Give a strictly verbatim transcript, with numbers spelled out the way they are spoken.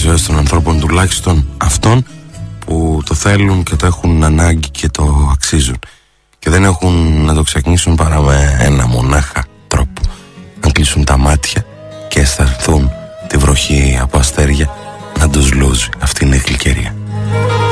ζωές των ανθρώπων, τουλάχιστον αυτών που το θέλουν και το έχουν ανάγκη και το αξίζουν, και δεν έχουν να το ξεχνήσουν παρά με ένα μονάχα τρόπο: να κλείσουν τα μάτια και αισθανθούν τη βροχή από αστέρια